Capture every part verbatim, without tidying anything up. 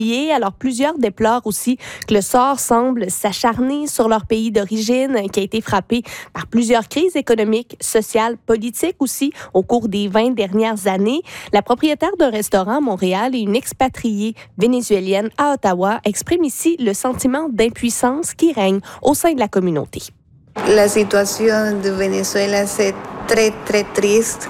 Alors, plusieurs déplorent aussi que le sort semble s'acharner sur leur pays d'origine, qui a été frappé par plusieurs crises économiques, sociales, politiques aussi au cours des vingt dernières années. La propriétaire d'un restaurant à Montréal et une expatriée vénézuélienne à Ottawa exprime ici le sentiment d'impuissance qui règne au sein de la communauté. La situation de Venezuela, c'est très, très triste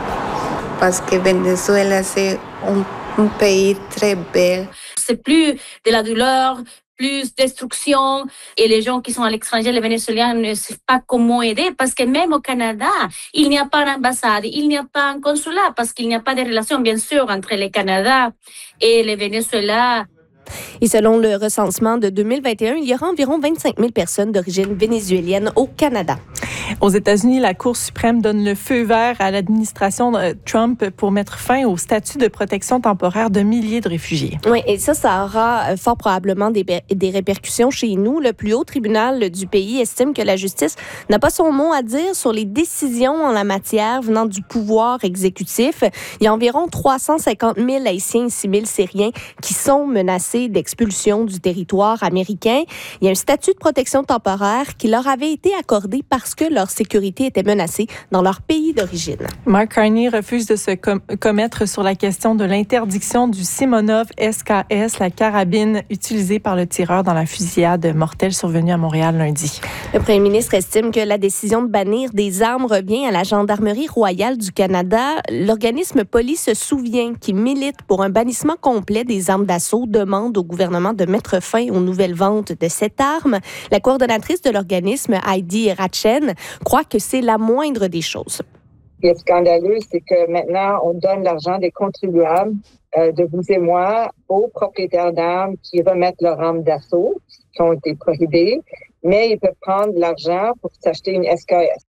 parce que Venezuela, c'est un, un pays très bel. C'est plus de la douleur, plus destruction. Et les gens qui sont à l'étranger, les Vénézuéliens, ne savent pas comment aider parce que même au Canada, il n'y a pas d'ambassade, il n'y a pas un consulat parce qu'il n'y a pas de relation, bien sûr, entre le Canada et le Venezuela. Et selon le recensement de deux mille vingt et un, il y aura environ vingt-cinq mille personnes d'origine vénézuélienne au Canada. Aux États-Unis, la Cour suprême donne le feu vert à l'administration Trump pour mettre fin au statut de protection temporaire de milliers de réfugiés. Oui, et ça, ça aura fort probablement des, des répercussions chez nous. Le plus haut tribunal du pays estime que la justice n'a pas son mot à dire sur les décisions en la matière venant du pouvoir exécutif. Il y a environ trois cent cinquante mille Haïtiens et six mille Syriens qui sont menacés d'expulsion du territoire américain. Il y a un statut de protection temporaire qui leur avait été accordé parce que leur sécurité était menacée dans leur pays d'origine. Mark Carney refuse de se com- commettre sur la question de l'interdiction du Simonov S K S, la carabine utilisée par le tireur dans la fusillade mortelle survenue à Montréal lundi. Le premier ministre estime que la décision de bannir des armes revient à la Gendarmerie royale du Canada. L'organisme Police se souvient qui milite pour un bannissement complet des armes d'assaut demande au gouvernement de mettre fin aux nouvelles ventes de cette arme. La coordonnatrice de l'organisme, Heidi Ratchen, croit que c'est la moindre des choses. Ce qui est scandaleux, c'est que maintenant, on donne l'argent des contribuables, euh, de vous et moi, aux propriétaires d'armes qui remettent leurs armes d'assaut, qui ont été prohibées, mais ils peuvent prendre l'argent pour s'acheter une S K S.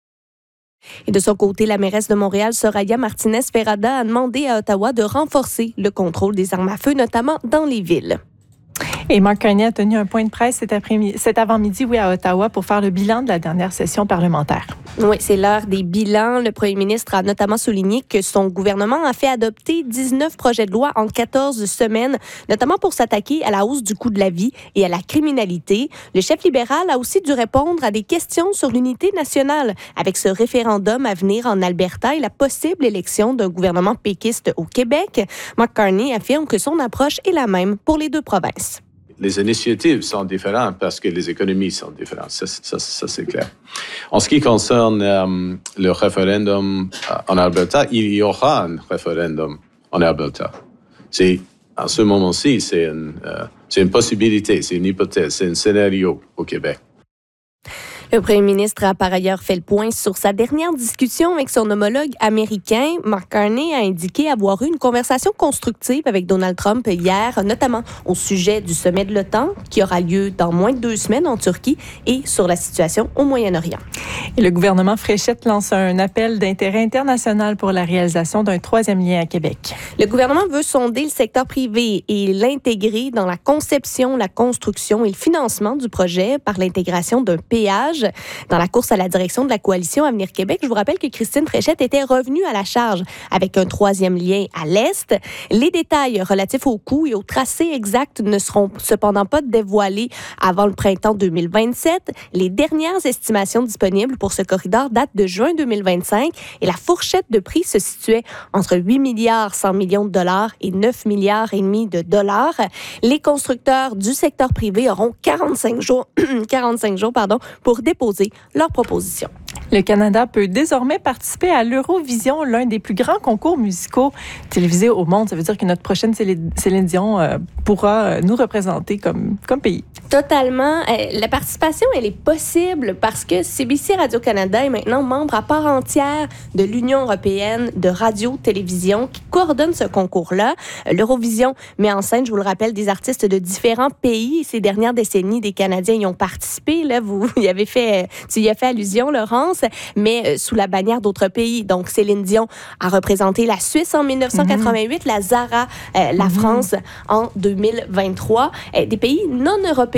Et de son côté, la mairesse de Montréal, Soraya Martinez-Ferrada, a demandé à Ottawa de renforcer le contrôle des armes à feu, notamment dans les villes. Et Mark Carney a tenu un point de presse cet, après-midi, cet avant-midi oui, à Ottawa pour faire le bilan de la dernière session parlementaire. Oui, c'est l'heure des bilans. Le premier ministre a notamment souligné que son gouvernement a fait adopter dix-neuf projets de loi en quatorze semaines, notamment pour s'attaquer à la hausse du coût de la vie et à la criminalité. Le chef libéral a aussi dû répondre à des questions sur l'unité nationale avec ce référendum à venir en Alberta et la possible élection d'un gouvernement péquiste au Québec. Mark Carney affirme que son approche est la même pour les deux provinces. Les initiatives sont différentes parce que les économies sont différentes. Ça, ça, ça c'est clair. En ce qui concerne euh, le référendum en Alberta, il y aura un référendum en Alberta. C'est, à ce moment-ci, c'est une, euh, c'est une possibilité, c'est une hypothèse, c'est un scénario au Québec. Le premier ministre a par ailleurs fait le point sur sa dernière discussion avec son homologue américain. Mark Carney a indiqué avoir eu une conversation constructive avec Donald Trump hier, notamment au sujet du sommet de l'OTAN qui aura lieu dans moins de deux semaines en Turquie et sur la situation au Moyen-Orient. Et le gouvernement Fréchette lance un appel d'intérêt international pour la réalisation d'un troisième lien à Québec. Le gouvernement veut sonder le secteur privé et l'intégrer dans la conception, la construction et le financement du projet par l'intégration d'un péage. Dans la course à la direction de la coalition Avenir Québec, je vous rappelle que Christine Fréchette était revenue à la charge avec un troisième lien à l'Est. Les détails relatifs au coût et au tracé exact ne seront cependant pas dévoilés avant le printemps deux mille vingt-sept. Les dernières estimations disponibles pour ce corridor datent de juin deux mille vingt-cinq et la fourchette de prix se situait entre huit milliards cent millions de dollars et neuf milliards et demi de dollars. Les constructeurs du secteur privé auront quarante-cinq jours, quarante-cinq jours pardon, pour déposer leurs propositions. Le Canada peut désormais participer à l'Eurovision, l'un des plus grands concours musicaux télévisés au monde. Ça veut dire que notre prochaine Céline Dion euh, pourra nous représenter comme, comme pays. Totalement. La participation, elle est possible parce que C B C Radio-Canada est maintenant membre à part entière de l'Union européenne de radio-télévision qui coordonne ce concours-là. L'Eurovision met en scène, je vous le rappelle, des artistes de différents pays. Ces dernières décennies, des Canadiens y ont participé. Là, vous y avez fait, tu y as fait allusion, Laurence, mais sous la bannière d'autres pays. Donc, Céline Dion a représenté la Suisse en dix-neuf cent quatre-vingt-huit, mm-hmm. la Zara, euh, la mm-hmm. France en deux mille vingt-trois. Euh, des pays non européens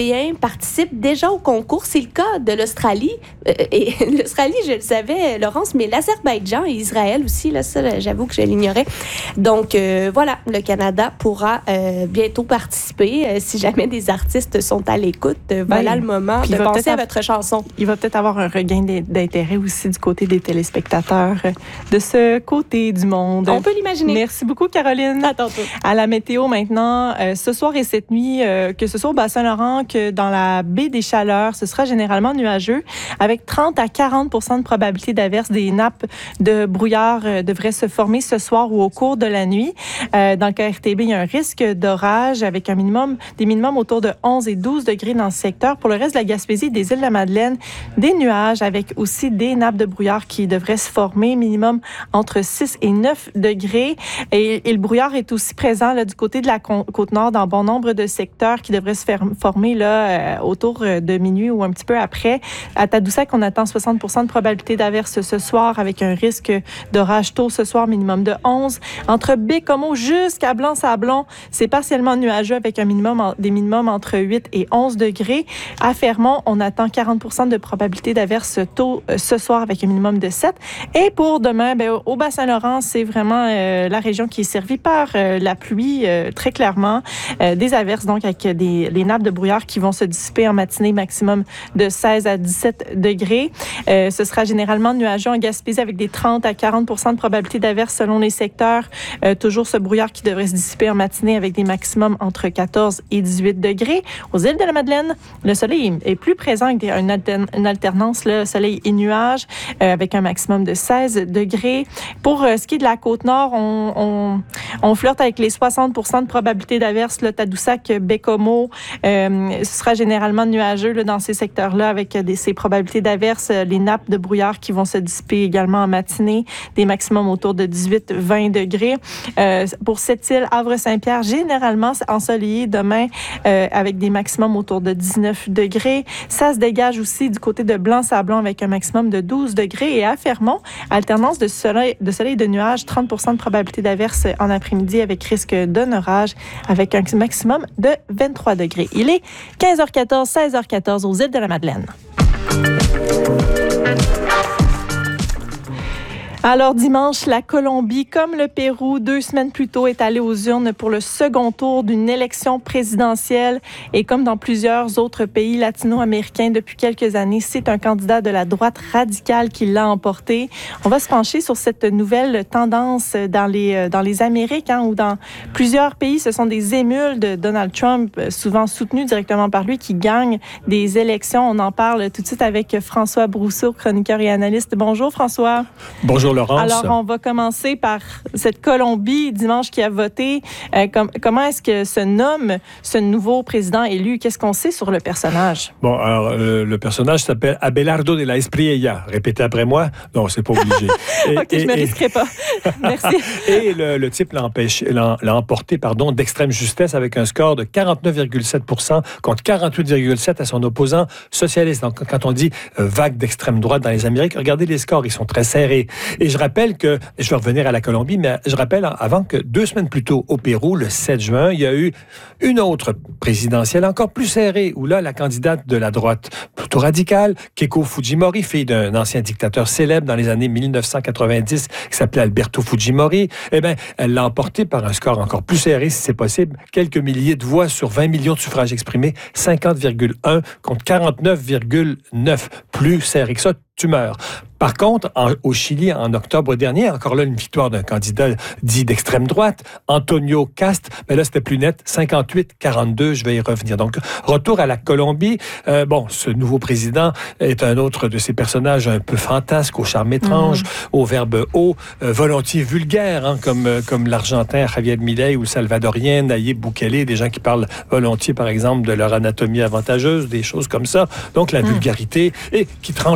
Européens participent déjà au concours. C'est le cas de l'Australie. Euh, et l'Australie, je le savais, Laurence, mais l'Azerbaïdjan et Israël aussi, là, ça, j'avoue que je l'ignorais. Donc, euh, voilà, le Canada pourra euh, bientôt participer. Euh, si jamais des artistes sont à l'écoute, euh, voilà ben, le moment de penser à votre chanson. Il va peut-être avoir un regain d'intérêt aussi du côté des téléspectateurs de ce côté du monde. On peut l'imaginer. Merci beaucoup, Caroline. À tantôt. À la météo maintenant, euh, ce soir et cette nuit, euh, que ce soit au Bas-Saint-Laurent que dans la baie des Chaleurs, ce sera généralement nuageux avec trente à quarante pour cent de probabilité d'averse. Des nappes de brouillard euh, devraient se former ce soir ou au cours de la nuit. Euh, dans le cas R T B, il y a un risque d'orage avec un minimum, des minimums autour de onze et douze degrés dans ce secteur. Pour le reste de la Gaspésie et des îles de la Madeleine, des nuages avec aussi des nappes de brouillard qui devraient se former, minimum entre six et neuf degrés. Et, et le brouillard est aussi présent là, du côté de la Côte-Nord dans bon nombre de secteurs qui devraient se faire, former là, euh, autour de minuit ou un petit peu après. À Tadoussac, on attend soixante pour cent de probabilité d'averse ce soir avec un risque d'orage tôt ce soir, minimum de onze. Entre Bécomo jusqu'à Blanc-Sablon, c'est partiellement nuageux avec un minimum, des minimums entre huit et onze degrés. À Fermont, on attend quarante pour cent de probabilité d'averse tôt euh, ce soir avec un minimum de sept. Et pour demain, ben, au Bas-Saint-Laurent, c'est vraiment euh, la région qui est servie par euh, la pluie, euh, très clairement. Euh, des averses, donc, avec des, les nappes de brouillard qui vont se dissiper en matinée, maximum de seize à dix-sept degrés. Euh, ce sera généralement nuageux en Gaspésie avec des trente à quarante pour cent de probabilité d'averse selon les secteurs. Euh, toujours ce brouillard qui devrait se dissiper en matinée avec des maximums entre quatorze et dix-huit degrés. Aux îles de la Madeleine, le soleil est plus présent avec des, une, altern, une alternance, là, soleil et nuages, euh, avec un maximum de seize degrés. Pour euh, ce qui est de la Côte-Nord, on, on, on flirte avec les soixante pour cent de probabilité d'averse. Là, Tadoussac, Bécomo, euh, ce sera généralement nuageux là, dans ces secteurs-là avec des, ces probabilités d'averse. Les nappes de brouillard qui vont se dissiper également en matinée, des maximums autour de dix-huit à vingt degrés. Euh, pour cette île, Havre-Saint-Pierre, généralement ensoleillé demain euh, avec des maximums autour de dix-neuf degrés. Ça se dégage aussi du côté de Blanc-Sablon avec un maximum de douze degrés. Et à Fermont, alternance de soleil, de soleil et de nuages, trente pour cent de probabilité d'averse en après-midi avec risque d'un orage avec un maximum de vingt-trois degrés. Il est quinze heures quatorze, seize heures quatorze aux îles de la Madeleine. Alors, dimanche, la Colombie, comme le Pérou, deux semaines plus tôt, est allée aux urnes pour le second tour d'une élection présidentielle. Et comme dans plusieurs autres pays latino-américains depuis quelques années, c'est un candidat de la droite radicale qui l'a emporté. On va se pencher sur cette nouvelle tendance dans les, dans les Amériques, hein, où dans plusieurs pays, ce sont des émules de Donald Trump, souvent soutenus directement par lui, qui gagnent des élections. On en parle tout de suite avec François Brousseau, chroniqueur et analyste. Bonjour, François. Bonjour, Laurence. Alors, on va commencer par cette Colombie dimanche qui a voté. Euh, com- comment est-ce que se nomme ce nouveau président élu? Qu'est-ce qu'on sait sur le personnage? Bon, alors, euh, le personnage s'appelle Abelardo de la Espriella. Répétez après moi. Non, c'est pas obligé. Et, OK, et, je me et, risquerai pas. Merci. Et le, le type l'a, empêché, l'a, l'a emporté pardon, d'extrême justesse avec un score de quarante-neuf virgule sept pour cent contre quarante-huit virgule sept pour cent à son opposant socialiste. Donc, quand on dit euh, vague d'extrême droite dans les Amériques, regardez les scores, ils sont très serrés. Et je rappelle que, je vais revenir à la Colombie, mais je rappelle avant que deux semaines plus tôt au Pérou, le sept juin, il y a eu une autre présidentielle encore plus serrée, où là, la candidate de la droite plutôt radicale, Keiko Fujimori, fille d'un ancien dictateur célèbre dans les années mille neuf cent quatre-vingt-dix, qui s'appelait Alberto Fujimori, eh bien, elle l'a emporté par un score encore plus serré, si c'est possible, quelques milliers de voix sur vingt millions de suffrages exprimés, cinquante virgule un contre quarante-neuf virgule neuf, plus serré que ça, tu meurs. Par contre, en, au Chili, en octobre dernier, encore là, une victoire d'un candidat dit d'extrême droite, Antonio Cast, mais là, c'était plus net, cinquante-huit à quarante-deux, je vais y revenir. Donc, retour à la Colombie. Euh, bon, ce nouveau président est un autre de ces personnages un peu fantasques, au charme étrange, mmh. au verbe haut, euh, volontiers vulgaire, hein, comme, euh, comme l'Argentin Javier Milei ou le Salvadorien Nayib Bukele, des gens qui parlent volontiers, par exemple, de leur anatomie avantageuse, des choses comme ça. Donc, la mmh. vulgarité et qui tranche avec la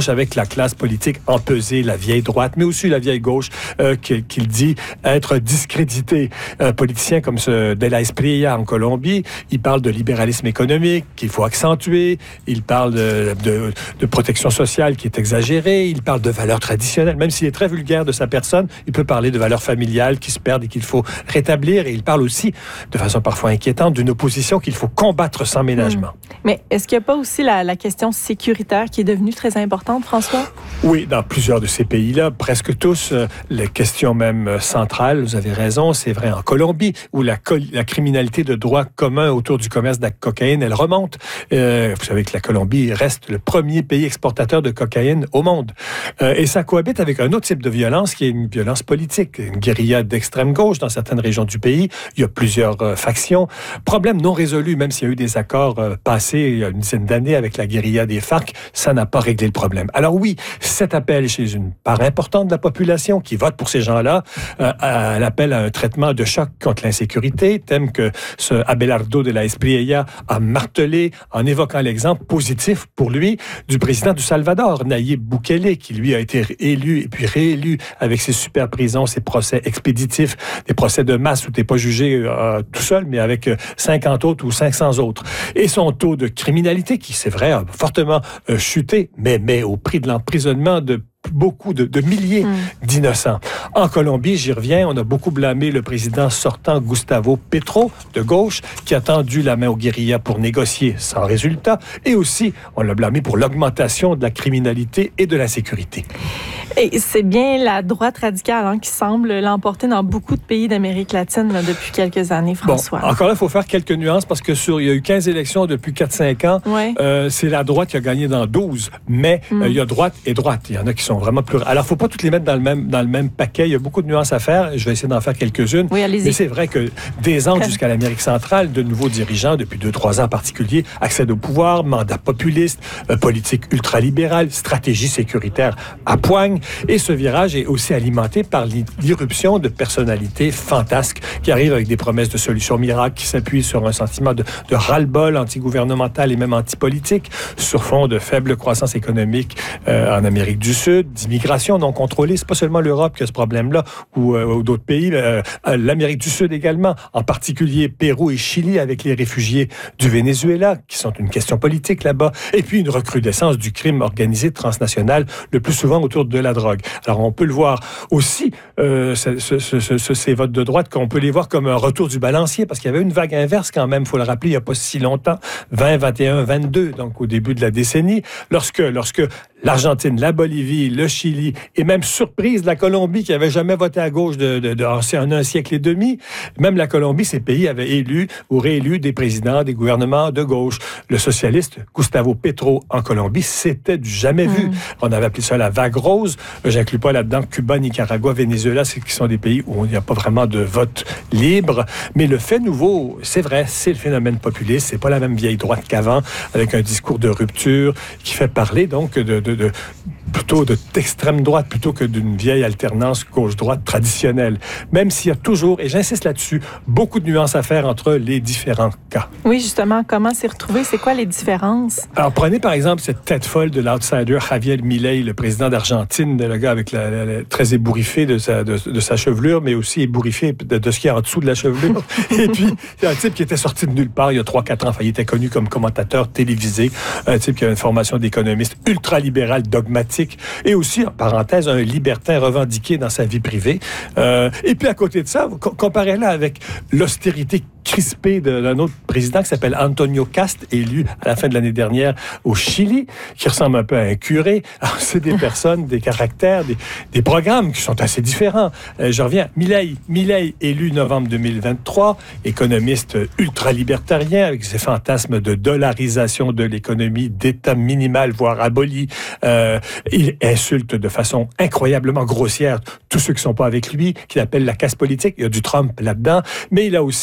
classe politique empesée, la vieille droite, mais aussi la vieille gauche, euh, qu'il, qu'il dit être discrédité. Un politicien comme ce de la Espriella en Colombie, il parle de libéralisme économique qu'il faut accentuer, il parle de, de, de protection sociale qui est exagérée, il parle de valeurs traditionnelles, même s'il est très vulgaire de sa personne, il peut parler de valeurs familiales qui se perdent et qu'il faut rétablir, et il parle aussi, de façon parfois inquiétante, d'une opposition qu'il faut combattre sans ménagement. Mmh. Mais est-ce qu'il n'y a pas aussi la, la question sécuritaire qui est devenue très importante, François? Oui, dans plusieurs de ces pays-là, presque tous, euh, les questions même centrales, vous avez raison, c'est vrai en Colombie, où la, la criminalité de droit commun autour du commerce de la cocaïne, elle remonte. Euh, vous savez que la Colombie reste le premier pays exportateur de cocaïne au monde. Euh, et ça cohabite avec un autre type de violence qui est une violence politique, une guérilla d'extrême gauche dans certaines régions du pays. Il y a plusieurs euh, factions. Problème non résolu, même s'il y a eu des accords euh, passés il y a une dizaine d'années avec la guérilla des FARC, ça n'a pas réglé le problème. Alors oui, cet appel chez une part importante de la population qui vote pour ces gens-là, euh, à l'appel à un traitement de choc contre l'insécurité, thème que ce Abelardo de la Espriella a martelé en évoquant l'exemple positif pour lui du président du Salvador, Nayib Bukele, qui lui a été élu et puis réélu avec ses super prisons, ses procès expéditifs, des procès de masse où tu n'es pas jugé euh, tout seul, mais avec euh, cinquante autres ou cinq cents autres. Et son taux de criminalité, qui c'est vrai, a fortement euh, chuté, mais, mais au prix de l'emprisonnement de beaucoup de, de milliers mmh. d'innocents. En Colombie, j'y reviens, on a beaucoup blâmé le président sortant Gustavo Petro, de gauche, qui a tendu la main aux guérillas pour négocier sans résultat, et aussi, on l'a blâmé pour l'augmentation de la criminalité et de l'insécurité. Et c'est bien la droite radicale hein, qui semble l'emporter dans beaucoup de pays d'Amérique latine là, depuis quelques années, François. Bon, encore là, il faut faire quelques nuances parce que sur, il y a eu quinze élections depuis quatre cinq ans. Ouais. Euh, c'est la droite qui a gagné dans douze, mais mm. euh, il y a droite et droite. Il y en a qui sont vraiment plus... Alors, il ne faut pas toutes les mettre dans le, même, dans le même paquet. Il y a beaucoup de nuances à faire. Je vais essayer d'en faire quelques-unes. Oui, allez-y. Mais c'est vrai que des Andes jusqu'à l'Amérique centrale, de nouveaux dirigeants, depuis deux trois ans en particulier, accèdent au pouvoir, mandat populiste, euh, politique ultralibérale, stratégie sécuritaire à poigne. Et ce virage est aussi alimenté par l'irruption de personnalités fantasques qui arrivent avec des promesses de solutions miracles, qui s'appuient sur un sentiment de, de ras-le-bol anti-gouvernemental et même anti-politique, sur fond de faible croissance économique euh, en Amérique du Sud, d'immigration non contrôlée. C'est pas seulement l'Europe qui a ce problème-là, ou, euh, ou d'autres pays, euh, l'Amérique du Sud également, en particulier Pérou et Chili avec les réfugiés du Venezuela, qui sont une question politique là-bas, et puis une recrudescence du crime organisé transnational, le plus souvent autour de la drogue. Alors, on peut le voir aussi, euh, ce, ce, ce, ce, ces votes de droite, qu'on peut les voir comme un retour du balancier, parce qu'il y avait une vague inverse quand même, il faut le rappeler, il n'y a pas si longtemps, vingt, vingt et un, vingt-deux, donc au début de la décennie, lorsque, lorsque l'Argentine, la Bolivie, le Chili, et même surprise, la Colombie, qui n'avait jamais voté à gauche de, de, de, en un siècle et demi, même la Colombie, ces pays avaient élu ou réélu des présidents, des gouvernements de gauche. Le socialiste Gustavo Petro en Colombie, c'était du jamais mmh. vu. On avait appelé ça la vague rose. J'inclus pas là-dedans Cuba, Nicaragua, Venezuela, c'est qui sont des pays où il n'y a pas vraiment de vote libre. Mais le fait nouveau, c'est vrai, c'est le phénomène populiste. C'est pas la même vieille droite qu'avant, avec un discours de rupture qui fait parler donc de, de, de plutôt de, d'extrême droite plutôt que d'une vieille alternance gauche-droite traditionnelle. Même s'il y a toujours, et j'insiste là-dessus, beaucoup de nuances à faire entre les différents cas. Oui, justement, comment s'y retrouver? C'est quoi les différences? Alors, prenez par exemple cette tête folle de l'outsider Javier Milei, le président d'Argentine, le gars avec la, la, la, très ébouriffé de sa, de, de sa chevelure, mais aussi ébouriffé de, de ce qu'il y a en dessous de la chevelure. Et puis, il y a un type qui était sorti de nulle part il y a trois quatre ans. Enfin, il était connu comme commentateur télévisé, un type qui avait une formation d'économiste ultralibérale, dogmatique, et aussi, en parenthèse, un libertin revendiqué dans sa vie privée. Euh, et puis, à côté de ça, comparez-la avec l'austérité crispé d'un autre président qui s'appelle Antonio Cast, élu à la fin de l'année dernière au Chili, qui ressemble un peu à un curé. Alors, c'est des personnes, des caractères, des, des programmes qui sont assez différents. Euh, je reviens. Milei, Milei, élu novembre deux mille vingt-trois, économiste ultra-libertarien avec ses fantasmes de dollarisation de l'économie, d'État minimal, voire aboli. Euh, il insulte de façon incroyablement grossière tous ceux qui ne sont pas avec lui, qu'il appelle la casse politique. Il y a du Trump là-dedans, mais il a aussi, au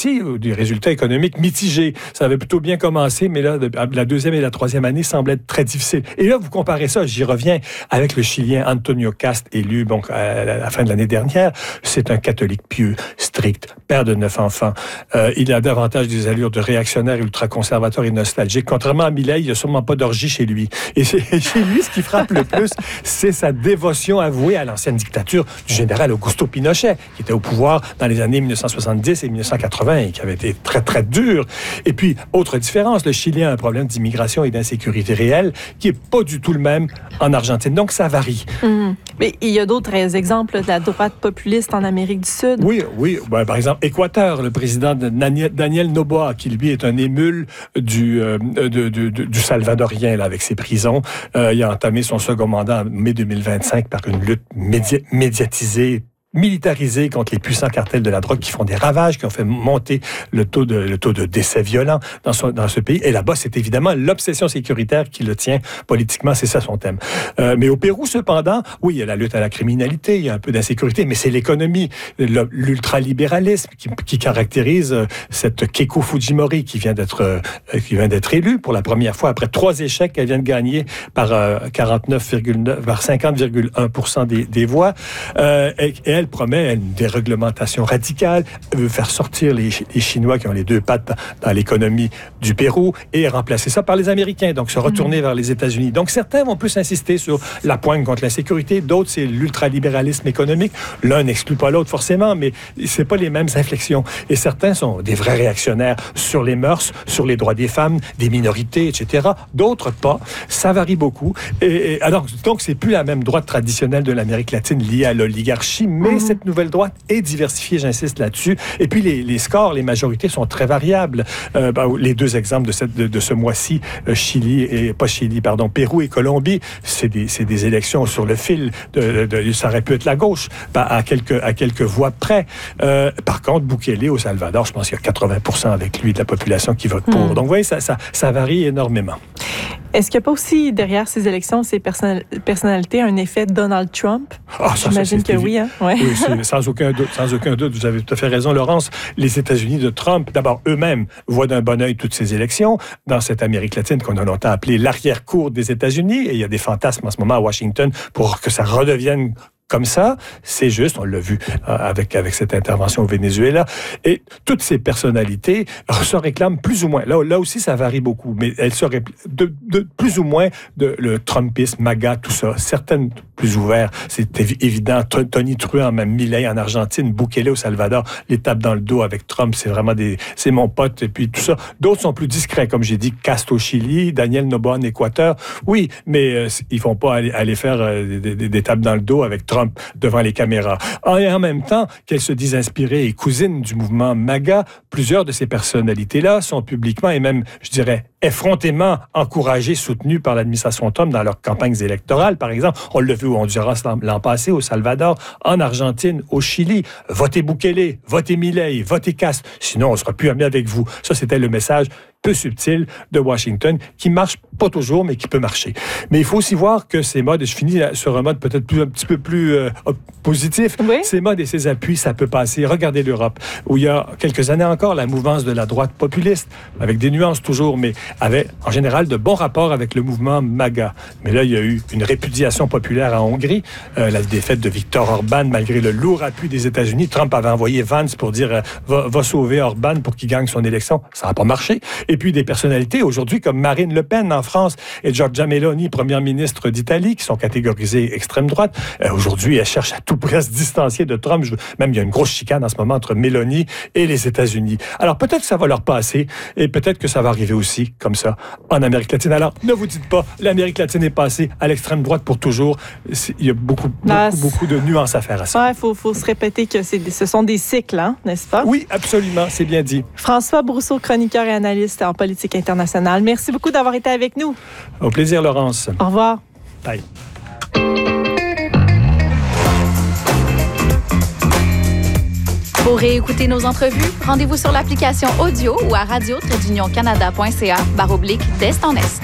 des résultats économiques mitigés. Ça avait plutôt bien commencé, mais là, la deuxième et la troisième année semblent être très difficiles. Et là, vous comparez ça, j'y reviens, avec le Chilien Antonio Cast, élu bon, à la fin de l'année dernière. C'est un catholique pieux, strict, père de neuf enfants. Euh, il a davantage des allures de réactionnaire, ultra-conservateur et nostalgique. Contrairement à Milei, il n'y a sûrement pas d'orgie chez lui. Et chez lui, ce qui frappe le plus, c'est sa dévotion avouée à l'ancienne dictature du général Augusto Pinochet, qui était au pouvoir dans les années dix-neuf cent soixante-dix et dix-neuf cent quatre-vingts et qui avait été très, très dur. Et puis, autre différence, le Chilien a un problème d'immigration et d'insécurité réelle qui n'est pas du tout le même en Argentine. Donc, ça varie. Mmh. Mais il y a d'autres exemples de la droite populiste en Amérique du Sud. Oui, oui. Ben, par exemple, Équateur, le président de Daniel Noboa, qui lui est un émule du, euh, de, de, de, du Salvadorien là, avec ses prisons. Euh, il a entamé son second mandat en mai deux mille vingt-cinq par une lutte médi- médiatisée, militarisés contre les puissants cartels de la drogue qui font des ravages, qui ont fait monter le taux de, le taux de décès violents dans, son, dans ce pays. Et là-bas, c'est évidemment l'obsession sécuritaire qui le tient politiquement. C'est ça son thème. Euh, mais au Pérou, cependant, oui, il y a la lutte à la criminalité, il y a un peu d'insécurité, mais c'est l'économie, l'ultralibéralisme qui, qui caractérise cette Keiko Fujimori qui vient d'être euh, qui vient d'être élue pour la première fois après trois échecs qu'elle vient de gagner par euh, quarante-neuf virgule neuf, par cinquante virgule un pour cent des, des voix. Euh, et, et elle promet une déréglementation radicale, veut faire sortir les, les Chinois qui ont les deux pattes dans l'économie du Pérou et remplacer ça par les Américains, donc se retourner mmh. vers les États-Unis. Donc certains vont plus insister sur la poigne contre l'insécurité, d'autres c'est l'ultralibéralisme économique. L'un n'exclut pas l'autre forcément, mais c'est pas les mêmes inflexions. Et certains sont des vrais réactionnaires sur les mœurs, sur les droits des femmes, des minorités, et cetera. D'autres pas. Ça varie beaucoup. Et, et alors donc c'est plus la même droite traditionnelle de l'Amérique latine liée à l'oligarchie, mais mmh. cette nouvelle droite est diversifiée, j'insiste là-dessus. Et puis, les, les scores, les majorités sont très variables. Euh, ben, les deux exemples de, cette, de, de ce mois-ci, euh, Chili et, pas Chili, pardon, Pérou et Colombie, c'est des, c'est des élections sur le fil. De, de, de, ça aurait pu être la gauche, ben, à, quelques, à quelques voix près. Euh, par contre, Bukele au Salvador, je pense qu'il y a quatre-vingts pour cent avec lui de la population qui vote pour. Mmh. Donc, vous voyez, ça, ça, ça varie énormément. Est-ce qu'il n'y a pas aussi, derrière ces élections, ces personnal- personnalités, un effet Donald Trump? Ah, ça, J'imagine ça, que oui. Hein? Ouais. Oui, c'est, sans aucun doute. Sans aucun doute. Vous avez tout à fait raison, Laurence. Les États-Unis de Trump, d'abord, eux-mêmes, voient d'un bon œil toutes ces élections dans cette Amérique latine qu'on a longtemps appelée l'arrière-cour des États-Unis. Et il y a des fantasmes en ce moment à Washington pour que ça redevienne comme ça, c'est juste, on l'a vu euh, avec avec cette intervention au Venezuela, et toutes ces personnalités se réclament plus ou moins, là, là aussi ça varie beaucoup, mais elles se réclament de, de plus ou moins de le Trumpisme, MAGA, tout ça, certaines plus ouvertes, c'est évi- évident, Tony Truant, même Milei en Argentine, Bukele au Salvador, les tapes dans le dos avec Trump, c'est vraiment des, c'est mon pote, et puis tout ça. D'autres sont plus discrets, comme j'ai dit, Cast au Chili, Daniel Noboa en Équateur, oui, mais euh, ils font pas aller, aller faire euh, des, des, des tapes dans le dos avec Trump devant les caméras. Et en même temps qu'elles se disent inspirées et cousines du mouvement MAGA, plusieurs de ces personnalités-là sont publiquement et même, je dirais, effrontément encouragées, soutenues par l'administration Trump dans leurs campagnes électorales, par exemple. On l'a vu au Honduras l'an passé, au Salvador, en Argentine, au Chili. Votez Bukele, votez Milei, votez Cast, sinon on ne sera plus amis avec vous. Ça, c'était le message peu subtil de Washington, qui marche pas toujours, mais qui peut marcher. Mais il faut aussi voir que ces modes, et je finis sur un mode peut-être plus, un petit peu plus euh, positif, oui. Ces modes et ces appuis, ça peut passer. Regardez l'Europe, où il y a quelques années encore, la mouvance de la droite populiste, avec des nuances toujours, mais avait en général de bons rapports avec le mouvement MAGA. Mais là, il y a eu une répudiation populaire en Hongrie, euh, la défaite de Viktor Orban, malgré le lourd appui des États-Unis. Trump avait envoyé Vance pour dire euh, va, va sauver Orban pour qu'il gagne son élection. Ça n'a pas marché. Et puis des personnalités aujourd'hui comme Marine Le Pen en France et Giorgia Meloni, première ministre d'Italie, qui sont catégorisées extrême droite. Euh, aujourd'hui, elle cherche à tout prix à se distancier de Trump. Je, même il y a une grosse chicane en ce moment entre Meloni et les États-Unis. Alors peut-être que ça va leur passer et peut-être que ça va arriver aussi comme ça en Amérique latine. Alors ne vous dites pas, l'Amérique latine est passée à l'extrême droite pour toujours. C'est, il y a beaucoup, bah, beaucoup, beaucoup de nuances à faire à ça. Il ouais, faut, faut se répéter que c'est, ce sont des cycles, hein, n'est-ce pas? Oui, absolument, c'est bien dit. François Brousseau, chroniqueur et analyste en politique internationale. Merci beaucoup d'avoir été avec nous. Au plaisir, Laurence. Au revoir. Bye. Pour réécouter nos entrevues, rendez-vous sur l'application audio ou à radio tiret union canada point c a barre oblique d'Est en Est.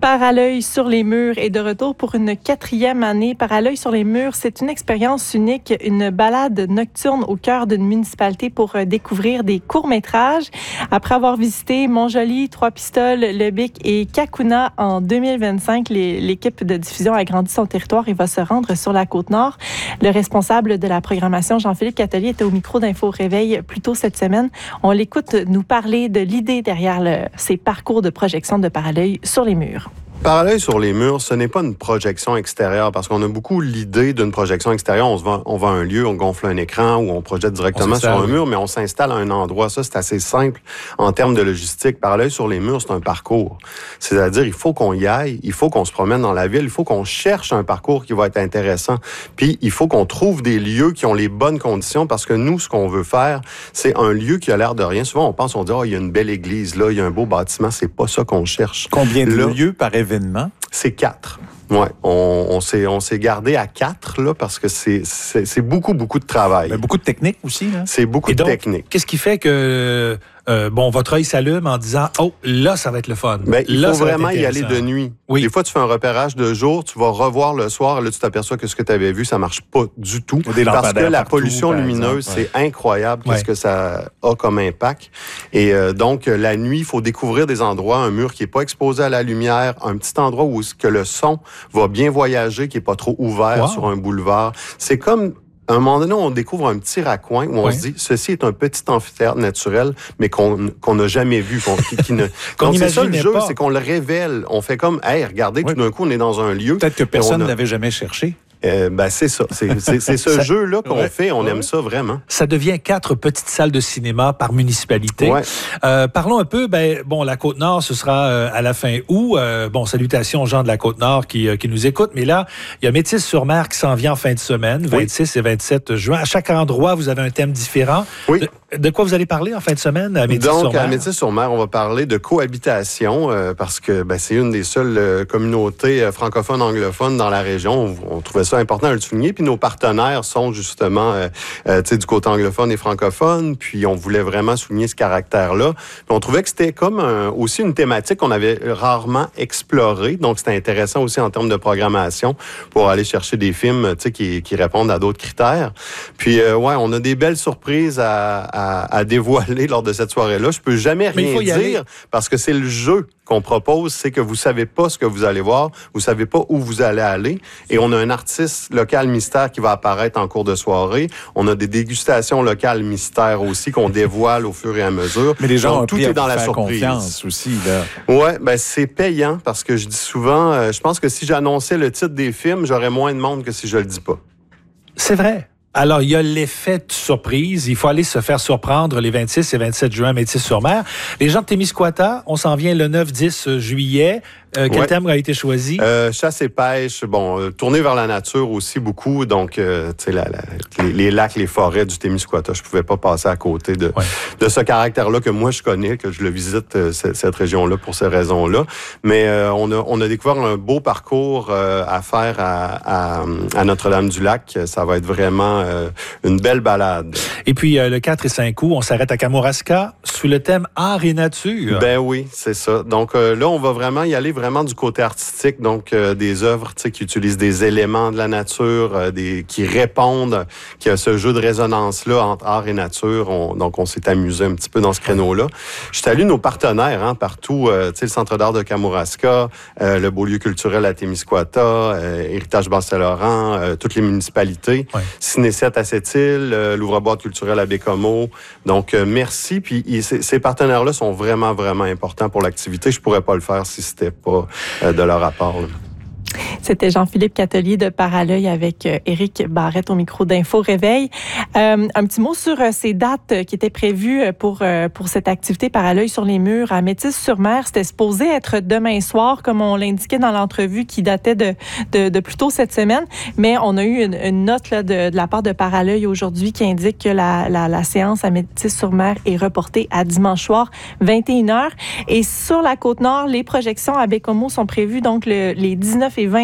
Par à l'œil sur les murs est de retour pour une quatrième année. Par à l'œil sur les murs, c'est une expérience unique, une balade nocturne au cœur d'une municipalité pour découvrir des courts-métrages. Après avoir visité Montjoly, Trois-Pistoles, Le Bic et Kakuna en deux mille vingt-cinq, les, l'équipe de diffusion a agrandi son territoire et va se rendre sur la Côte-Nord. Le responsable de la programmation, Jean-Philippe Catelier, était au micro d'Info Réveil plus tôt cette semaine. On l'écoute nous parler de l'idée derrière le, ces parcours de projection de Par à l'œil sur les murs. Par à l'œil sur les murs, ce n'est pas une projection extérieure parce qu'on a beaucoup l'idée d'une projection extérieure. On, se va, on va à un lieu, on gonfle un écran ou on projette directement on sur un mur, mais on s'installe à un endroit. Ça, c'est assez simple en termes de logistique. Par à l'œil sur les murs, c'est un parcours. C'est-à-dire, il faut qu'on y aille, il faut qu'on se promène dans la ville, il faut qu'on cherche un parcours qui va être intéressant. Puis, il faut qu'on trouve des lieux qui ont les bonnes conditions parce que nous, ce qu'on veut faire, c'est un lieu qui a l'air de rien. Souvent, on pense, on dit, oh, il y a une belle église là, il y a un beau bâtiment. C'est pas ça qu'on cherche. Combien de là, lieux par événement? C'est quatre. Ouais, on, on s'est on s'est gardé à quatre là parce que c'est c'est, c'est beaucoup beaucoup de travail. Mais beaucoup de technique aussi là. C'est beaucoup Et de donc, technique. Qu'est-ce qui fait que euh, bon votre œil s'allume en disant oh là ça va être le fun. Ben, il là, faut vraiment y aller de nuit. Oui. Des fois tu fais un repérage de jour, tu vas revoir le soir, là tu t'aperçois que ce que tu avais vu ça marche pas du tout parce que la partout, pollution lumineuse exemple, ouais. c'est incroyable Ouais. qu'est-ce que ça a comme impact. Et euh, donc la nuit il faut découvrir des endroits, un mur qui est pas exposé à la lumière, un petit endroit où que le son va bien voyager, qui est pas trop ouvert Wow. sur un boulevard. C'est comme à un moment donné, on découvre un petit raccoin où on Oui. se dit, ceci est un petit amphithéâtre naturel, mais qu'on qu'on n'a jamais vu. Qu'on, qui, qui ne... Qu'on Donc, c'est ça le n'imaginait jeu, pas. c'est qu'on le révèle. On fait comme, hey, regardez, Oui. tout d'un coup, on est dans un lieu. Peut-être que personne on a- n'avait jamais cherché. Euh, ben, c'est ça. C'est, c'est, c'est ce Ça- jeu-là qu'on Ouais. fait. On Ouais. aime ça vraiment. Ça devient quatre petites salles de cinéma par municipalité. Ouais. Euh, parlons un peu, ben, bon, la Côte-Nord, ce sera euh, à la fin août. Euh, bon, salutations aux gens de la Côte-Nord qui, euh, qui nous écoutent. Mais là, il y a Métis-sur-Mer qui s'en vient en fin de semaine, Oui. vingt-six et vingt-sept juin. À chaque endroit, vous avez un thème différent. Oui. De, de quoi vous allez parler en fin de semaine à Métis-sur-Mer? Donc, à Métis-sur-Mer, on va parler de cohabitation euh, parce que ben, c'est une des seules euh, communautés euh, francophones, anglophones dans la région. On, on trouvait ça important de le souligner. Puis nos partenaires sont justement euh, euh, tu sais, du côté anglophone et francophone. Puis on voulait vraiment souligner ce caractère-là. Puis on trouvait que c'était comme un, aussi une thématique qu'on avait rarement explorée. Donc c'était intéressant aussi en termes de programmation pour aller chercher des films tu sais, qui, qui répondent à d'autres critères. Puis euh, ouais, on a des belles surprises à, à, à dévoiler lors de cette soirée-là. Je peux jamais Mais il rien faut y dire aller. parce que c'est le jeu qu'on propose, c'est que vous savez pas ce que vous allez voir, vous savez pas où vous allez aller, et on a un artiste local mystère qui va apparaître en cours de soirée. On a des dégustations locales mystères aussi qu'on dévoile au fur et à mesure. Mais les gens Donc, ont tout appris à est dans vous la faire surprise. confiance aussi là. Ouais, ben c'est payant parce que je dis souvent, euh, je pense que si j'annonçais le titre des films, j'aurais moins de monde que si je le dis pas. C'est vrai. Alors, il y a l'effet de surprise. Il faut aller se faire surprendre les vingt-six et vingt-sept juin à Métis-sur-Mer. Les gens de Témiscouata, on s'en vient le neuf dix juillet. Euh, quel Ouais. thème a été choisi? Euh, chasse et pêche, bon, euh, tourner vers la nature aussi beaucoup. Donc, euh, tu sais, la, la, les, les lacs, les forêts du Témiscouata, je pouvais pas passer à côté de, Ouais. de ce caractère-là que moi je connais, que je le visite euh, cette, cette région-là pour ces raisons-là. Mais euh, on a on a découvert un beau parcours euh, à faire à, à, à Notre-Dame-du-Lac. Ça va être vraiment euh, une belle balade. Et puis, euh, le quatre et cinq août, on s'arrête à Kamouraska sous le thème art et nature. Ben oui, c'est ça. Donc euh, là, on va vraiment y aller vraiment du côté artistique, donc euh, des œuvres tu sais, qui utilisent des éléments de la nature, euh, des qui répondent, qui a ce jeu de résonance-là entre art et nature. On, donc, on s'est amusé un petit peu dans ce créneau-là. Je salue nos partenaires hein, partout, euh, tu sais, le Centre d'art de Kamouraska, euh, le Beau lieu culturel à Témiscouata, euh, Héritage Bas-Saint-Laurent, euh, toutes les municipalités, Ouais. Ciné sept à Sept-Îles, euh, l'Ouvre-boîte culturel à Bécomo. Donc, euh, merci. Puis, il- ces, ces partenaires-là sont vraiment, vraiment importants pour l'activité. Je pourrais pas le faire si c'était pas euh, de leur apport. Là. C'était Jean-Philippe Catelier de Par à l'œil avec euh, Éric Barrette au micro d'Info Réveil. Euh, un petit mot sur euh, ces dates euh, qui étaient prévues euh, pour, euh, pour cette activité Par à l'œil sur les murs à Métis-sur-Mer. C'était supposé être demain soir, comme on l'indiquait dans l'entrevue qui datait de, de, de plus tôt cette semaine. Mais on a eu une, une note là, de, de la part de Par à l'œil aujourd'hui qui indique que la, la, la séance à Métis-sur-Mer est reportée à dimanche soir, vingt et une heures. Et sur la Côte-Nord, les projections à Bécomo sont prévues donc le, les dix-neuf et vingt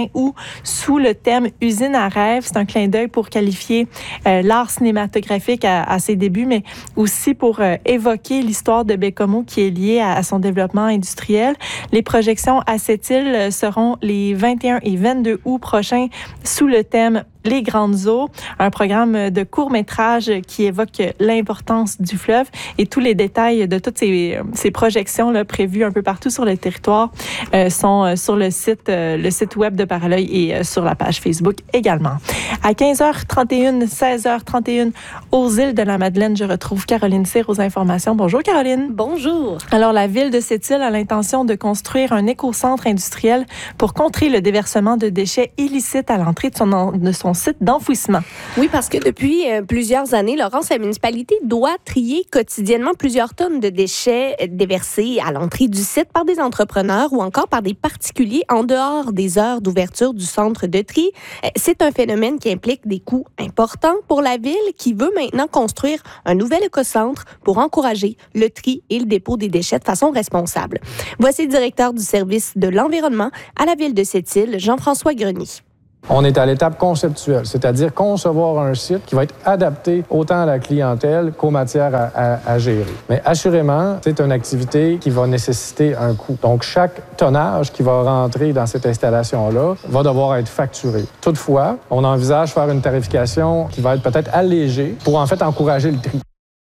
août sous le thème « Usine à rêve ». C'est un clin d'œil pour qualifier euh, l'art cinématographique à, à ses débuts, mais aussi pour euh, évoquer l'histoire de Baie-Comeau qui est liée à, à son développement industriel. Les projections à cette île seront les vingt et un et vingt-deux août prochains sous le thème Les Grandes Eaux, un programme de court-métrage qui évoque l'importance du fleuve et tous les détails de toutes ces, ces projections là, prévues un peu partout sur le territoire euh, sont sur le site, euh, le site web de Parallel et euh, sur la page Facebook également. À quinze heures trente et une, seize heures trente et une, aux îles de la Madeleine, je retrouve Caroline Cyr aux informations. Bonjour Caroline. Bonjour. Alors, la ville de cette île a l'intention de construire un écocentre industriel pour contrer le déversement de déchets illicites à l'entrée de son, de son site d'enfouissement. Oui, parce que depuis euh, plusieurs années, Laurence, la municipalité doit trier quotidiennement plusieurs tonnes de déchets déversés à l'entrée du site par des entrepreneurs ou encore par des particuliers en dehors des heures d'ouverture du centre de tri. C'est un phénomène qui implique des coûts importants pour la ville qui veut maintenant construire un nouvel écocentre pour encourager le tri et le dépôt des déchets de façon responsable. Voici le directeur du service de l'environnement à la ville de Sept-Îles, Jean-François Grenier. On est à l'étape conceptuelle, c'est-à-dire concevoir un site qui va être adapté autant à la clientèle qu'aux matières à, à, à gérer. Mais assurément, c'est une activité qui va nécessiter un coût. Donc, chaque tonnage qui va rentrer dans cette installation-là va devoir être facturé. Toutefois, on envisage faire une tarification qui va être peut-être allégée pour en fait encourager le tri.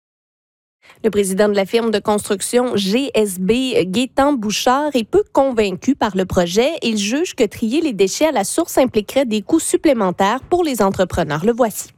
Le président de la firme de construction G S B, Gaétan Bouchard, est peu convaincu par le projet. Il juge que trier les déchets à la source impliquerait des coûts supplémentaires pour les entrepreneurs. Le voici.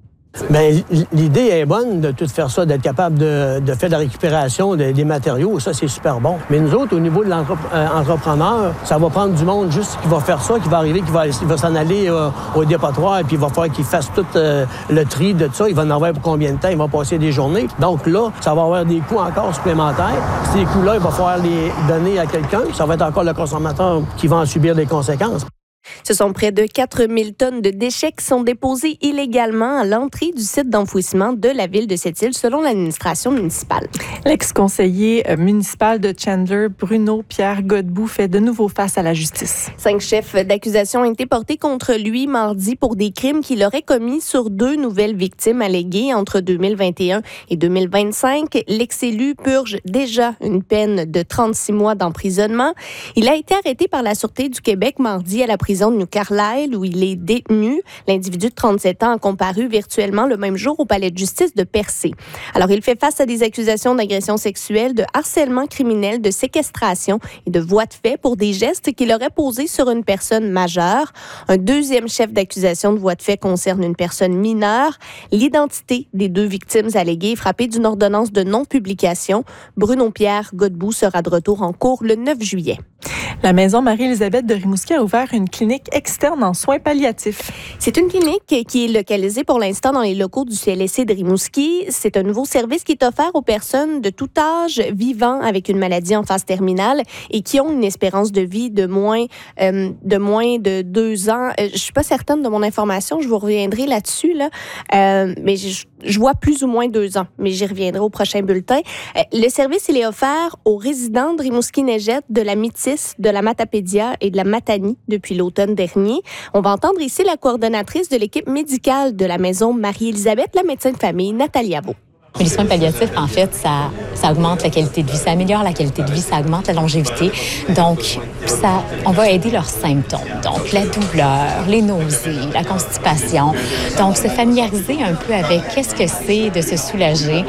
Bien, l'idée est bonne de tout faire ça, d'être capable de, de faire de la récupération de, des matériaux. Ça, c'est super bon. Mais nous autres, au niveau de l'entrepreneur, ça va prendre du monde juste qui va faire ça, qui va arriver, qui va, il va s'en aller euh, au dépotoir, et puis il va falloir qu'il fasse tout euh, le tri de ça. Il va en avoir pour combien de temps? Il va passer des journées. Donc là, ça va avoir des coûts encore supplémentaires. Ces coûts-là, il va falloir les donner à quelqu'un. Ça va être encore le consommateur qui va en subir des conséquences. Ce sont près de quatre mille tonnes de déchets qui sont déposés illégalement à l'entrée du site d'enfouissement de la ville de Sept-Îles, selon l'administration municipale. L'ex-conseiller municipal de Chandler, Bruno Pierre Godbout, fait de nouveau face à la justice. Cinq chefs d'accusation ont été portés contre lui mardi pour des crimes qu'il aurait commis sur deux nouvelles victimes alléguées entre deux mille vingt et un et deux mille vingt-cinq. L'ex-élu purge déjà une peine de trente-six mois d'emprisonnement. Il a été arrêté par la Sûreté du Québec mardi à la prison de New Carlisle, où il est détenu. L'individu de trente-sept ans a comparu virtuellement le même jour au palais de justice de Percé. Alors, il fait face à des accusations d'agression sexuelle, de harcèlement criminel, de séquestration et de voies de fait pour des gestes qu'il aurait posés sur une personne majeure. Un deuxième chef d'accusation de voies de fait concerne une personne mineure. L'identité des deux victimes alléguées est frappée d'une ordonnance de non-publication. Bruno Pierre Godbout sera de retour en cours le neuf juillet. La Maison Marie-Élisabeth de Rimouski a ouvert une clinique externe en soins palliatifs. C'est une clinique qui est localisée pour l'instant dans les locaux du C L S C de Rimouski. C'est un nouveau service qui est offert aux personnes de tout âge vivant avec une maladie en phase terminale et qui ont une espérance de vie de moins, euh, de, moins de deux ans. Je ne suis pas certaine de mon information, je vous reviendrai là-dessus, là. Euh, mais je, je vois plus ou moins deux ans, mais j'y reviendrai au prochain bulletin. Euh, le service, il est offert aux résidents de Rimouski-Neigette, de la Métis, de la Matapédia et de la Matanie depuis l'automne dernier. On va entendre ici la coordonnatrice de l'équipe médicale de la Maison Marie-Élisabeth, la médecin de famille, Nathalie Avo. Les soins palliatifs, en fait, ça, ça augmente la qualité de vie, ça améliore la qualité de vie, ça augmente la longévité. Donc, ça, on va aider leurs symptômes. Donc, la douleur, les nausées, la constipation. Donc, se familiariser un peu avec qu'est-ce que c'est de se soulager,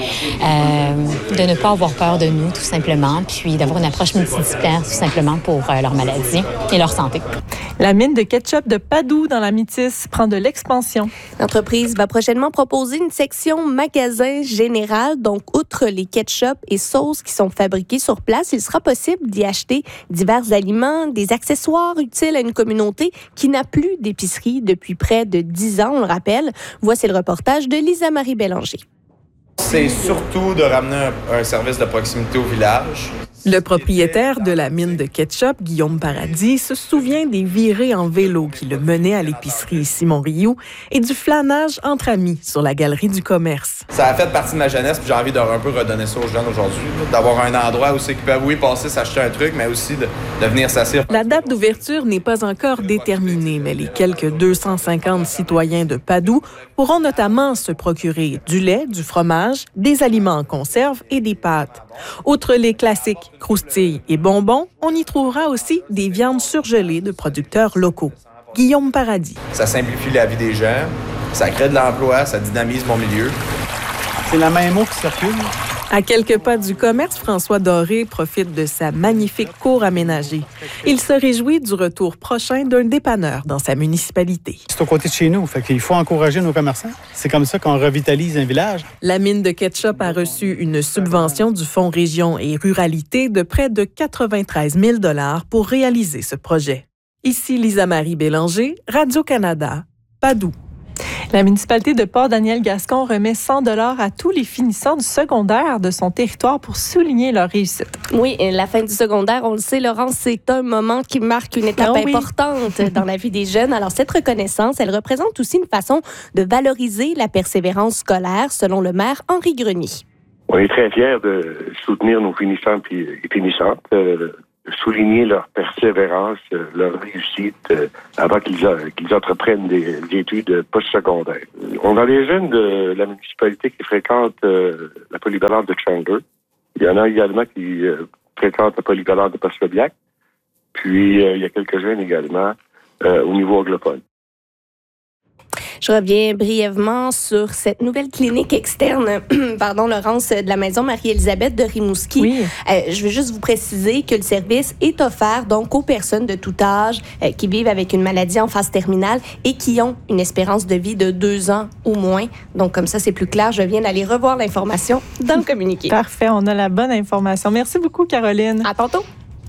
euh, de ne pas avoir peur de nous, tout simplement, puis d'avoir une approche multidisciplinaire, tout simplement, pour euh, leur maladie et leur santé. La mine de ketchup de Padoue dans la Métis prend de l'expansion. L'entreprise va prochainement proposer une section magasin général. Donc, outre les ketchup et sauces qui sont fabriqués sur place, il sera possible d'y acheter divers aliments, des accessoires utiles à une communauté qui n'a plus d'épicerie depuis près de dix ans, on le rappelle. Voici le reportage de Lisa-Marie Bélanger. C'est surtout de ramener un, un service de proximité au village. Le propriétaire de la mine de ketchup, Guillaume Paradis, se souvient des virées en vélo qui le menaient à l'épicerie Simon-Rioux et du flânage entre amis sur la galerie du commerce. Ça a fait partie de ma jeunesse, puis j'ai envie de un peu redonner ça aux jeunes aujourd'hui, là, d'avoir un endroit où c'est qu'ils peuvent, oui, passer, s'acheter un truc, mais aussi de, de venir s'asseoir. La date d'ouverture n'est pas encore déterminée, mais les quelques deux cent cinquante citoyens de Padoue pourront notamment se procurer du lait, du fromage, des aliments en conserve et des pâtes. Outre les classiques croustilles et bonbons, on y trouvera aussi des viandes surgelées de producteurs locaux. Guillaume Paradis. Ça simplifie la vie des gens, ça crée de l'emploi, ça dynamise mon milieu. C'est la même eau qui circule. À quelques pas du commerce, François Doré profite de sa magnifique cour aménagée. Il se réjouit du retour prochain d'un dépanneur dans sa municipalité. C'est au côté de chez nous, fait qu'il faut encourager nos commerçants. C'est comme ça qu'on revitalise un village. La mine de ketchup a reçu une subvention du Fonds Région et Ruralité de près de quatre-vingt-treize mille dollars pour réaliser ce projet. Ici Lisa-Marie Bélanger, Radio-Canada, Padoue. La municipalité de Port-Daniel-Gascon remet cent dollars à tous les finissants du secondaire de son territoire pour souligner leur réussite. Oui, la fin du secondaire, on le sait, Laurence, c'est un moment qui marque une étape ah oui. importante dans la vie des jeunes. Alors, cette reconnaissance, elle représente aussi une façon de valoriser la persévérance scolaire, selon le maire Henri Grenier. On est très fiers de soutenir nos finissants et finissantes, euh, souligner leur persévérance, leur réussite euh, avant qu'ils, a, qu'ils entreprennent des, des études postsecondaires. On a des jeunes de la municipalité qui fréquentent euh, la polyvalente de Chandler. Il y en a également qui euh, fréquentent la polyvalente de Passepodiac. Puis, euh, il y a quelques jeunes également euh, au niveau anglophone. Je reviens brièvement sur cette nouvelle clinique externe, pardon, Laurence, de la Maison Marie-Élisabeth de Rimouski. Oui. Euh, je veux juste vous préciser que le service est offert donc aux personnes de tout âge euh, qui vivent avec une maladie en phase terminale et qui ont une espérance de vie de deux ans ou moins. Donc, comme ça, c'est plus clair. Je viens d'aller revoir l'information dans le communiqué. Parfait, on a la bonne information. Merci beaucoup, Caroline. À tantôt.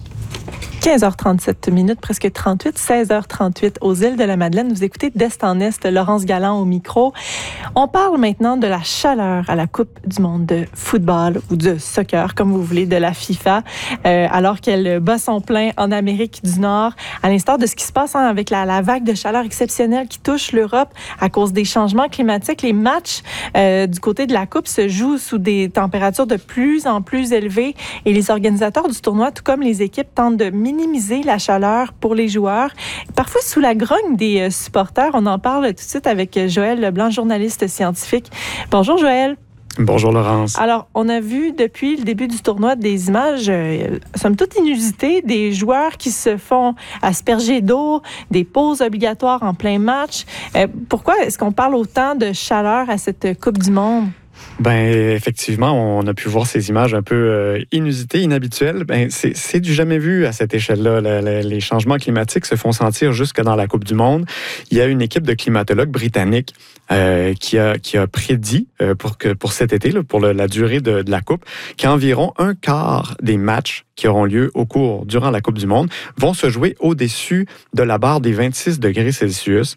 quinze heures trente-sept minutes, presque trente-huit, seize heures trente-huit aux îles de la Madeleine. Vous écoutez d'Est en Est, Laurence Galland au micro. On parle maintenant de la chaleur à la Coupe du monde de football ou de soccer, comme vous voulez, de la FIFA, euh, alors qu'elle bat son plein en Amérique du Nord, à l'instar de ce qui se passe hein, avec la, la vague de chaleur exceptionnelle qui touche l'Europe à cause des changements climatiques. Les matchs euh, du côté de la Coupe se jouent sous des températures de plus en plus élevées et les organisateurs du tournoi, tout comme les équipes, tentent de minimiser la chaleur pour les joueurs, parfois sous la grogne des supporters. On en parle tout de suite avec Joël Leblanc, journaliste scientifique. Bonjour Joël. Bonjour Laurence. Alors, on a vu depuis le début du tournoi des images, euh, somme toute inusitées, des joueurs qui se font asperger d'eau, des pauses obligatoires en plein match. Euh, pourquoi est-ce qu'on parle autant de chaleur à cette Coupe du monde? Ben effectivement, on a pu voir ces images un peu euh, inusitées, inhabituelles. Ben c'est, c'est du jamais vu à cette échelle-là. Le, le, les changements climatiques se font sentir jusque dans la Coupe du monde. Il y a une équipe de climatologues britanniques euh, qui a qui a prédit euh, pour que pour cet été, là, pour le, la durée de, de la Coupe, qu'environ un quart des matchs qui auront lieu au cours durant la Coupe du monde vont se jouer au-dessus de la barre des vingt-six degrés Celsius.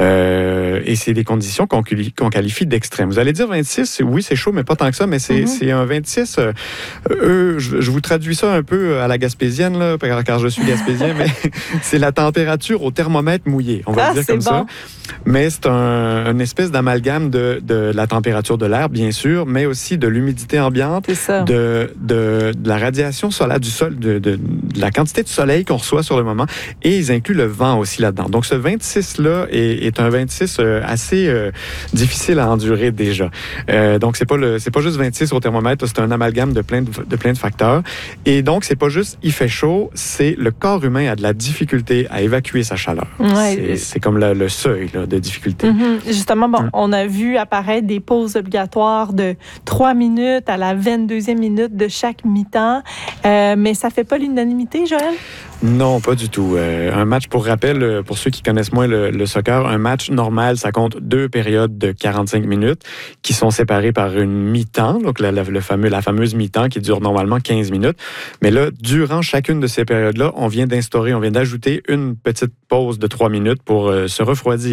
Euh, et c'est des conditions qu'on, qu'on qualifie d'extrêmes. Vous allez dire vingt-six, oui, c'est chaud, mais pas tant que ça, mais c'est, mm-hmm. c'est un vingt-six. Euh, euh, je, je vous traduis ça un peu à la gaspésienne, là, car, car je suis gaspésien, mais c'est la température au thermomètre mouillé, on va ah, le dire comme bon. ça. Mais c'est un, une espèce d'amalgame de, de la température de l'air, bien sûr, mais aussi de l'humidité ambiante, de, de, de la radiation solaire du sol, de, de, de la quantité de soleil qu'on reçoit sur le moment, et ils incluent le vent aussi là-dedans. Donc ce vingt-six-là est, est un vingt-six assez euh, difficile à endurer déjà. Euh, donc c'est pas le, c'est pas juste vingt-six au thermomètre, c'est un amalgame de plein de, de plein de facteurs. Et donc c'est pas juste il fait chaud, c'est le corps humain a de la difficulté à évacuer sa chaleur. Ouais. C'est, c'est comme le, le seuil là, de difficulté. Mm-hmm. Justement, bon, mm. on a vu apparaître des pauses obligatoires de trois minutes à la vingt-deuxième minute de chaque mi-temps. Euh, mais ça fait pas l'unanimité, Joël? Non, pas du tout. Euh, un match, pour rappel, pour ceux qui connaissent moins le, le soccer, un match normal, ça compte deux périodes de quarante-cinq minutes qui sont séparées par une mi-temps, donc la, la, le fameux, la fameuse mi-temps qui dure normalement quinze minutes. Mais là, durant chacune de ces périodes-là, on vient d'instaurer, on vient d'ajouter une petite pause de trois minutes pour euh, se refroidir.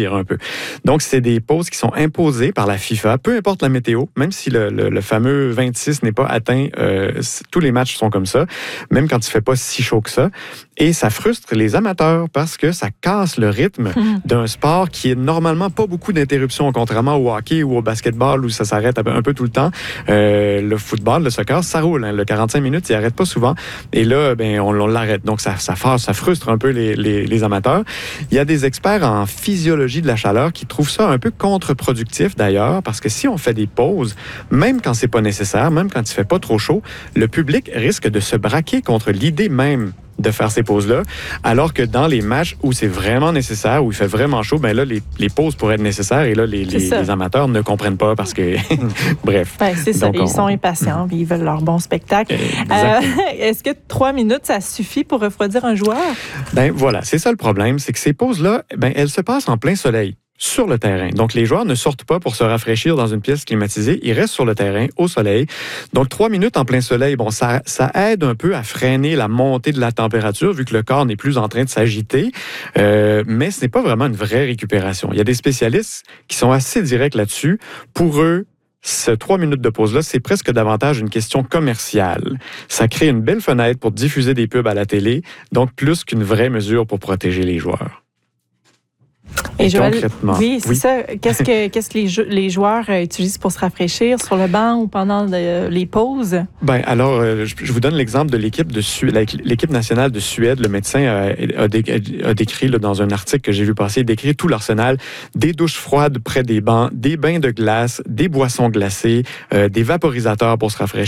rafraîchir un peu. Donc, c'est des pauses qui sont imposées par la FIFA, peu importe la météo, même si le, le, le fameux vingt-six n'est pas atteint, euh, tous les matchs sont comme ça, même quand il fait pas si chaud que ça. Et ça frustre les amateurs parce que ça casse le rythme mmh. d'un sport qui est normalement pas beaucoup d'interruptions, contrairement au hockey ou au basketball où ça s'arrête un peu tout le temps. Euh, le football, le soccer, ça roule. Hein. Le quarante-cinq minutes, il arrête pas souvent. Et là, ben, on, on l'arrête. Donc, ça, ça force, ça frustre un peu les, les, les amateurs. Il y a des experts en physiologie de la chaleur qui trouvent ça un peu contre-productif d'ailleurs, parce que si on fait des pauses, même quand c'est pas nécessaire, même quand il fait pas trop chaud, le public risque de se braquer contre l'idée même de faire ces pauses-là, alors que dans les matchs où c'est vraiment nécessaire, où il fait vraiment chaud, ben là, les, les pauses pourraient être nécessaires et là, les, les, les amateurs ne comprennent pas parce que... Bref. Ben, c'est ça, Donc, ils on... sont impatients, ils veulent leur bon spectacle. Euh, est-ce que trois minutes, ça suffit pour refroidir un joueur? Ben voilà, c'est ça le problème, c'est que ces pauses-là, ben, elles se passent en plein soleil. Sur le terrain. Donc, les joueurs ne sortent pas pour se rafraîchir dans une pièce climatisée. Ils restent sur le terrain, au soleil. Donc, trois minutes en plein soleil, bon, ça, ça aide un peu à freiner la montée de la température, vu que le corps n'est plus en train de s'agiter. Euh, mais ce n'est pas vraiment une vraie récupération. Il y a des spécialistes qui sont assez directs là-dessus. Pour eux, ce trois minutes de pause-là, c'est presque davantage une question commerciale. Ça crée une belle fenêtre pour diffuser des pubs à la télé, donc plus qu'une vraie mesure pour protéger les joueurs. Et, Et Joël, concrètement, oui, c'est oui. ça. Qu'est-ce que, qu'est-ce que les, jou- les joueurs euh, utilisent pour se rafraîchir sur le banc ou pendant de, les pauses? Ben alors, euh, je, je vous donne l'exemple de l'équipe de Suède, l'équipe nationale de Suède. Le médecin a, a, dé, a décrit là, dans un article que j'ai vu passer, il décrit tout l'arsenal, des douches froides près des bancs, des bains de glace, des boissons glacées, euh, des vaporisateurs pour se rafraîchir.